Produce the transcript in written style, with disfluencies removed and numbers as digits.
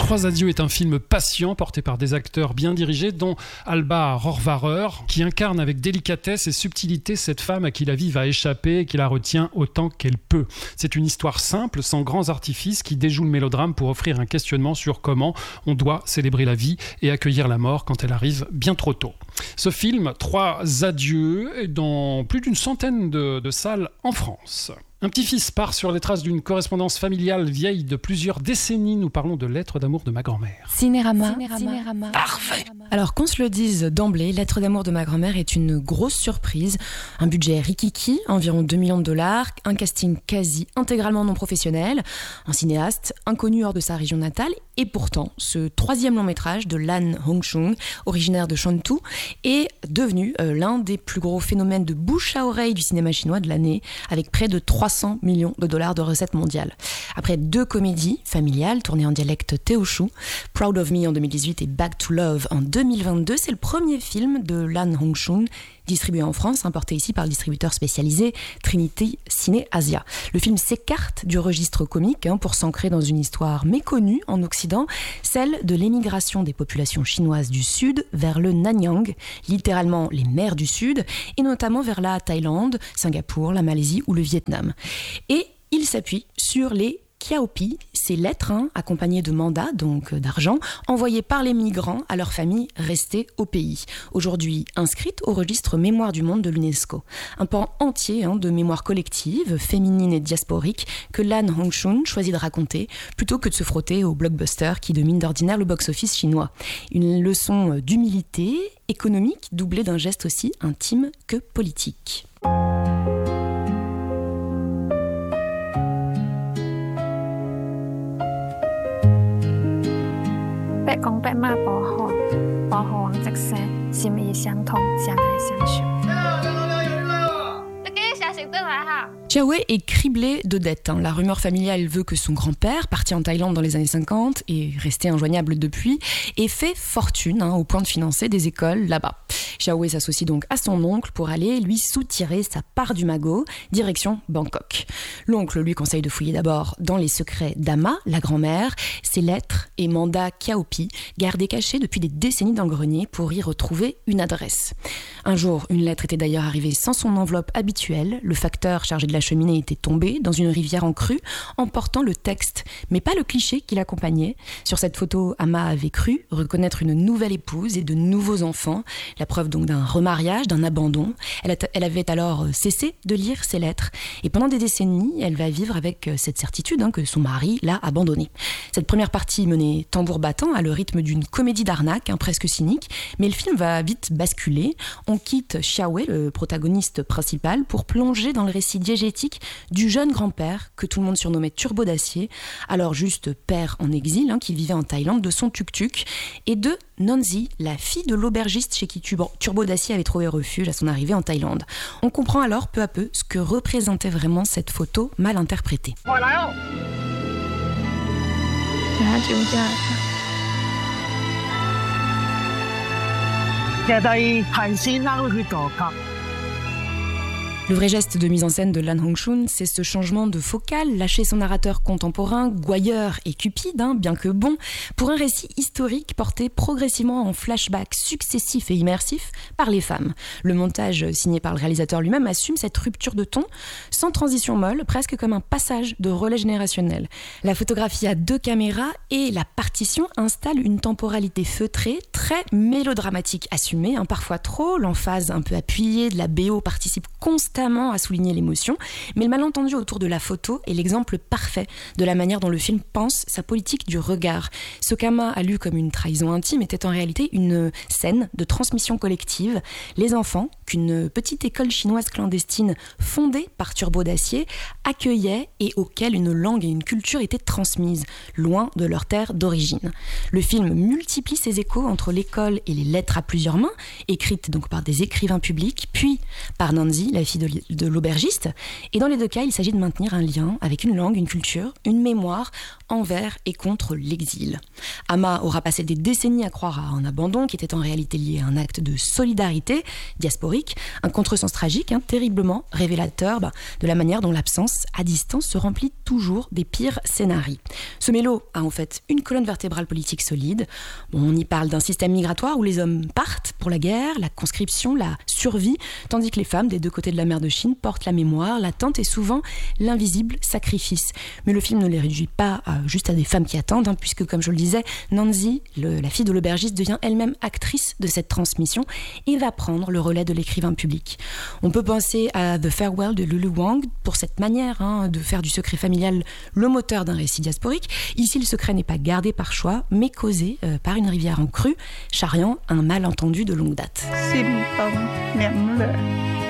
Trois adieux est un film patient porté par des acteurs bien dirigés dont Alba Rohrwacher qui incarne avec délicatesse et subtilité cette femme à qui la vie va échapper et qui la retient autant qu'elle peut. C'est une histoire simple, sans grands artifices qui déjoue le mélodrame pour offrir un questionnement sur comment on doit célébrer la vie et accueillir la mort quand elle arrive bien trop tôt. Ce film, Trois adieux, est dans plus d'une centaine de salles en France. Un petit-fils part sur les traces d'une correspondance familiale vieille de plusieurs décennies. Nous parlons de Lettres d'amour de ma grand-mère. Cinérama. Parfait. Alors qu'on se le dise d'emblée, Lettres d'amour de ma grand-mère est une grosse surprise. Un budget rikiki, environ 2 millions de dollars, un casting quasi intégralement non professionnel, un cinéaste inconnu hors de sa région natale, et pourtant, ce troisième long métrage de Lan Hongchun, originaire de Shantou, est devenu l'un des plus gros phénomènes de bouche à oreille du cinéma chinois de l'année, avec près de 300 millions de dollars de recettes mondiales. Après 2 comédies familiales tournées en dialecte Teoshu, Proud of Me en 2018 et Back to Love en 2022, c'est le premier film de Lan Hongchun distribué en France, importé ici par le distributeur spécialisé Trinity Ciné Asia. Le film s'écarte du registre comique pour s'ancrer dans une histoire méconnue en Occident, celle de l'émigration des populations chinoises du Sud vers le Nanyang, littéralement les mers du Sud, et notamment vers la Thaïlande, Singapour, la Malaisie ou le Vietnam. Et il s'appuie sur les Kiaopi, ces lettres accompagnées de mandats, donc d'argent, envoyées par les migrants à leurs familles restées au pays. Aujourd'hui inscrites au registre Mémoire du monde de l'UNESCO. Un pan entier de mémoire collective, féminine et diasporique, que Lan Hongchun choisit de raconter, plutôt que de se frotter aux blockbusters qui dominent d'ordinaire le box-office chinois. Une leçon d'humilité économique, doublée d'un geste aussi intime que politique. Xiaowei est criblé de dettes. La rumeur familiale veut que son grand-père, parti en Thaïlande dans les années 50 et resté injoignable depuis, ait fait fortune au point de financer des écoles là-bas. Xiaowei s'associe donc à son oncle pour aller lui soutirer sa part du magot, direction Bangkok. L'oncle lui conseille de fouiller d'abord dans les secrets d'Ama, la grand-mère, ses lettres et mandats Kiaopi, gardés cachés depuis des décennies dans le grenier pour y retrouver une adresse. Un jour, une lettre était d'ailleurs arrivée sans son enveloppe habituelle. Le facteur chargé de la cheminée était tombé dans une rivière en crue, emportant le texte, mais pas le cliché qui l'accompagnait. Sur cette photo, Ama avait cru reconnaître une nouvelle épouse et de nouveaux enfants, la preuve donc d'un remariage, d'un abandon. Elle avait alors cessé de lire ses lettres. Et pendant des décennies, elle va vivre avec cette certitude que son mari l'a abandonnée. Cette première partie menée tambour battant à le rythme d'une comédie d'arnaque, presque cynique, mais le film va vite basculer. On quitte Xiaowei, le protagoniste principal, pour plonger dans le récit diégétique du jeune grand-père que tout le monde surnommait Turbo d'Acier, alors juste père en exil, qui vivait en Thaïlande, de son tuk-tuk, et de Nonzi, la fille de l'aubergiste chez qui Turbo d'Acier avait trouvé refuge à son arrivée en Thaïlande. On comprend alors peu à peu ce que représentait vraiment cette photo mal interprétée. Le vrai geste de mise en scène de Lan Hongchun, c'est ce changement de focale, lâcher son narrateur contemporain, gouailleur et cupide, bien que bon, pour un récit historique porté progressivement en flashback successifs et immersifs par les femmes. Le montage signé par le réalisateur lui-même assume cette rupture de ton, sans transition molle, presque comme un passage de relais générationnel. La photographie à 2 caméras et la partition installent une temporalité feutrée, très mélodramatique assumée, parfois trop, l'emphase un peu appuyée de la BO participe constamment à souligner l'émotion, mais le malentendu autour de la photo est l'exemple parfait de la manière dont le film pense sa politique du regard. Ce qu'Ama a lu comme une trahison intime était en réalité une scène de transmission collective. Les enfants, qu'une petite école chinoise clandestine fondée par Turbo d'Acier accueillait et auquel une langue et une culture étaient transmises, loin de leur terre d'origine. Le film multiplie ses échos entre l'école et les lettres à plusieurs mains, écrites donc par des écrivains publics, puis par Nanzi, la fille de de l'aubergiste. Et dans les deux cas, il s'agit de maintenir un lien avec une langue, une culture, une mémoire envers et contre l'exil. Ama aura passé des décennies à croire à un abandon qui était en réalité lié à un acte de solidarité diasporique, un contresens tragique, terriblement révélateur de la manière dont l'absence à distance se remplit toujours des pires scénarios. Ce mélo a en fait une colonne vertébrale politique solide. On y parle d'un système migratoire où les hommes partent pour la guerre, la conscription, la survie, tandis que les femmes des deux côtés de la mer de Chine portent la mémoire, l'attente et souvent l'invisible sacrifice. Mais le film ne les réduit pas juste à des femmes qui attendent, puisque comme je le disais, Nancy, la fille de l'aubergiste, devient elle-même actrice de cette transmission et va prendre le relais de l'écrivain public. On peut penser à The Farewell de Lulu Wang pour cette manière de faire du secret familial le moteur d'un récit diasporique. Ici, le secret n'est pas gardé par choix, mais causé par une rivière en crue, charriant un malentendu de longue date.